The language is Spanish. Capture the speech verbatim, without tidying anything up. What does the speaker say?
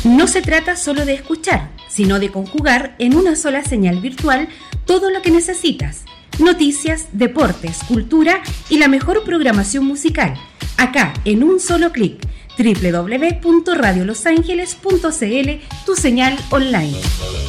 No se trata solo de escuchar, sino de conjugar en una sola señal virtual todo lo que necesitas. Noticias, deportes, cultura y la mejor programación musical. Acá, en un solo clic. doble u doble u doble u punto radio los ángeles punto c l, tu señal online.